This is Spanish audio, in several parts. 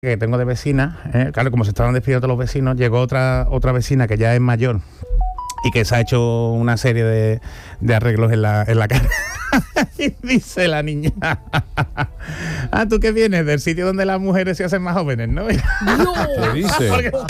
que tengo de vecina, claro, como se estaban despidiendo todos los vecinos, llegó otra vecina que ya es mayor y que se ha hecho una serie de arreglos en la cara. Y dice la niña: ah, ¿tú qué vienes? Del sitio donde las mujeres se hacen más jóvenes, ¿no? ¡No! ¿Qué dice?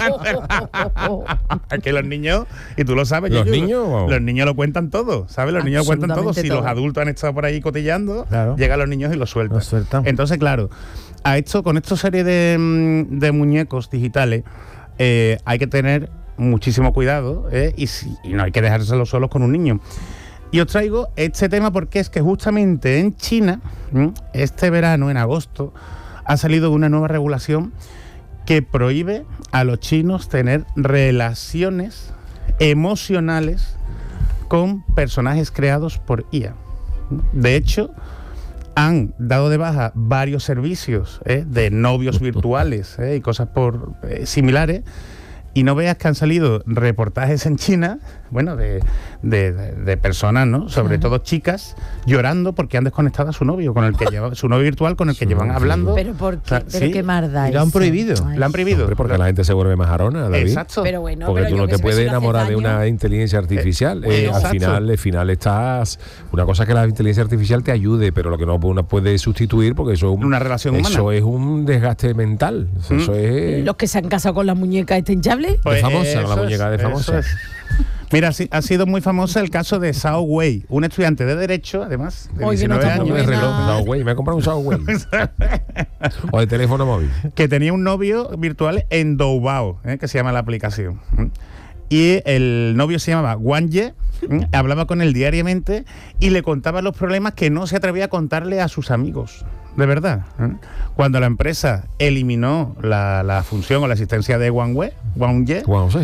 Que los niños, y tú lo sabes, ¿Los niños? Los niños lo cuentan todo, ¿sabes? Los niños lo cuentan todo. Si todo. los adultos han estado por ahí cotillando, Claro. llegan los niños y los sueltan. Los sueltan. Entonces, claro, con esta serie de muñecos digitales, hay que tener muchísimo cuidado, y no hay que dejárselos solos con un niño. Y os traigo este tema porque es que justamente en China, este verano, en agosto, ha salido una nueva regulación que prohíbe a los chinos tener relaciones emocionales con personajes creados por IA. De hecho, han dado de baja varios servicios de novios virtuales y cosas similares. Y no veas que han salido reportajes en China, bueno, de personas, ¿no? Sobre todo chicas, llorando porque han desconectado a su novio, con el que lleva, su novio virtual con el que llevan hablando. ¿Pero por qué? O sea, ¿Pero sí. qué marda? Y lo han eso? prohibido. Ay, Lo han prohibido. Hombre, porque la gente se vuelve más arona, David. Exacto. Pero bueno, Porque pero tú yo no que te sé, puedes si no hace enamorar de daño. una inteligencia artificial. bueno, Al exacto. final estás... Una cosa es que la inteligencia artificial te ayude, pero lo que no puede sustituir, porque eso es Una relación humana. Eso es un desgaste mental. Eso es... Los que se han casado con la muñeca esta hinchable. de famosa, la eso muñeca de eso famosa. es. Mira, ha sido muy famosa el caso de Zhao Wei, un estudiante de Derecho, además, de Oye, no 19 está muy años, de buena. reloj, Huawei, me he comprado un Huawei. O de teléfono móvil. que tenía un novio virtual en Doubao, que se llama la aplicación. Y el novio se llamaba Wang Ye, hablaba con él diariamente y le contaba los problemas que no se atrevía a contarle a sus amigos. De verdad. Cuando la empresa eliminó la función o la asistencia de Wang Ye, Wow, sí.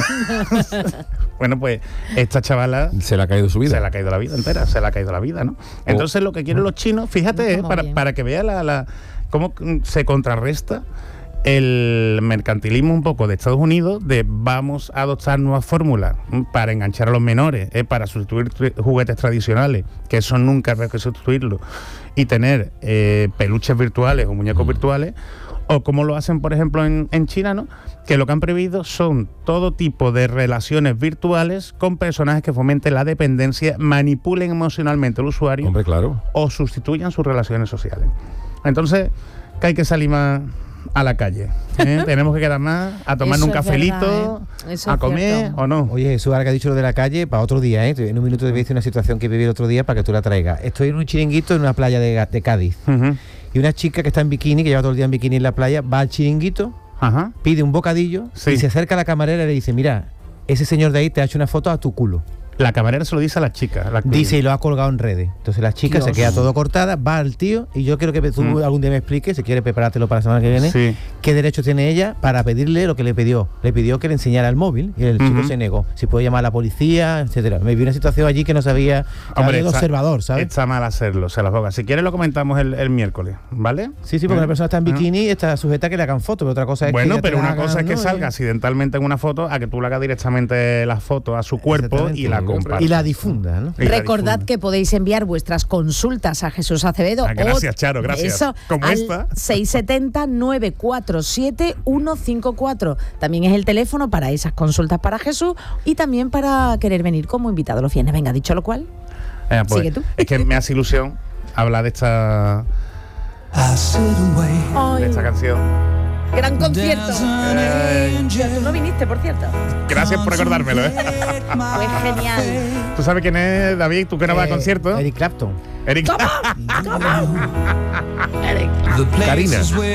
bueno, pues esta chavala Se le ha caído su vida. se le ha caído la vida entera, se le ha caído la vida, ¿no? Entonces lo que quieren los chinos, fíjate, No estamos bien. para que vea cómo se contrarresta el mercantilismo un poco de Estados Unidos, de vamos a adoptar nuevas fórmulas para enganchar a los menores, para sustituir juguetes tradicionales, que eso nunca hay que sustituirlo, y tener peluches virtuales o muñecos virtuales, o como lo hacen, por ejemplo, en China, ¿no? Que lo que han prohibido son todo tipo de relaciones virtuales con personajes que fomenten la dependencia, manipulen emocionalmente al usuario, Hombre, claro. o sustituyan sus relaciones sociales. Entonces, que hay que salir más a la calle. Tenemos que quedar más a tomarnos un Eso es cafelito, verdad, Eso a es comer cierto. o no. Oye, Jesús, ahora que ha dicho lo de la calle, para otro día, en un minuto te voy a decir una situación que viví el otro día para que tú la traigas. Estoy en un chiringuito en una playa de Cádiz. Ujú. Y una chica que está en bikini, que lleva todo el día en bikini en la playa, va al chiringuito, Ajá. pide un bocadillo Sí. y se acerca a la camarera y le dice: mira, ese señor de ahí te ha hecho una foto a tu culo. La camarera se lo dice a la chica. Dice, y lo ha colgado en redes. Entonces la chica se Dios. queda todo cortada, va al tío, y yo quiero que tú algún día me expliques, si quieres preparártelo para la semana que viene, Sí. qué derecho tiene ella para pedirle lo que le pidió. Le pidió que le enseñara el móvil y el chico se negó. Si puede llamar a la policía, etcétera. Me vi una situación allí que no sabía, que era de observador, ¿sabes? Está mal hacerlo, se las boga. Si quieres lo comentamos el miércoles, ¿vale? Sí, porque una persona está en bikini y está sujeta a que le hagan fotos, pero otra cosa es que Bueno, ella te pero la una haga, cosa es que ¿no? salga accidentalmente en una foto a que tú le hagas directamente la foto a su cuerpo y la Exactamente. compartas. Y la difunda, ¿no? Y la Recordad difunda. que podéis enviar vuestras consultas a Jesús Acevedo. Ah, gracias, Charo, gracias. Eso, Como al esta. 670-947-154. También es el teléfono para esas consultas para Jesús y también para querer venir como invitado los viernes. Venga, dicho lo cual. Pues, Sigue tú. Es que me hace ilusión hablar de esta canción. Gran concierto. Tú no viniste, por cierto. Gracias por recordármelo, Fue genial. ¿Tú sabes quién es, David? ¿Tú que no vas a conciertos? Eric Clapton. Eric. Karina.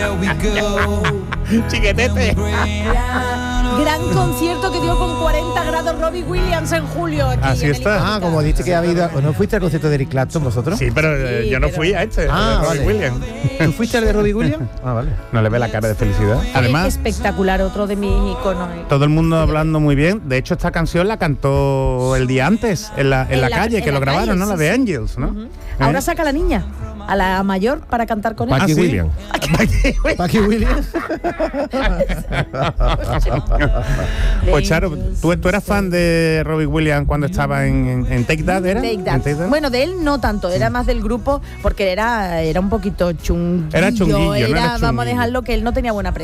Chiquetete. Gran concierto que dio con 40 grados Robbie Williams en julio. Aquí Así en el está. Icónica. Ah, como dice que ha habido... ¿No fuiste al concierto de Eric Clapton vosotros? Sí, pero Sí, yo no pero- fui a este. Ah, de Robbie vale. Williams. ¿Tú fuiste al de Robbie Williams? Ah, vale. No le ve la cara de felicidad. Además, Espectacular, otro de mis iconos. todo el mundo hablando muy bien. De hecho, esta canción la cantó el día antes en la calle, que en lo la grabaron, calle, ¿no? sí, La de sí. Angels, ¿no? Ahora saca a la niña, a la mayor, para cantar con él. Paqui ¿sí? Williams. Paqui Williams. Pues Charo, ¿tú eras fan de Robbie Williams cuando estaba en Take That, ¿era? Take That. ¿En Take That? Bueno, de él no tanto, era más del grupo porque era un poquito chunguillo. Era chunguillo, ¿no? Era Vamos a chunguillo. dejarlo que él no tenía buena prensa.